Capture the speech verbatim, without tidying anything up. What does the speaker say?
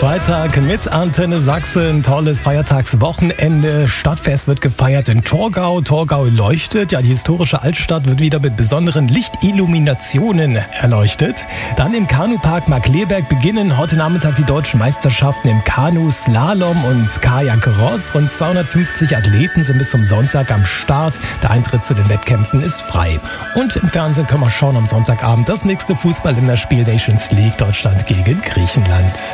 Freitag mit Antenne Sachsen. Tolles Feiertagswochenende. Stadtfest wird gefeiert in Torgau. Torgau leuchtet. Ja, die historische Altstadt wird wieder mit besonderen Lichtilluminationen erleuchtet. Dann im Kanupark Markkleeberg beginnen heute Nachmittag die deutschen Meisterschaften im Kanu, Slalom und Kajak-Ross. Rund zweihundertfünfzig Athleten sind bis zum Sonntag am Start. Der Eintritt zu den Wettkämpfen ist frei. Und im Fernsehen können wir schauen am Sonntagabend das nächste Fußball-Länderspiel Nations League Deutschland gegen Griechenland.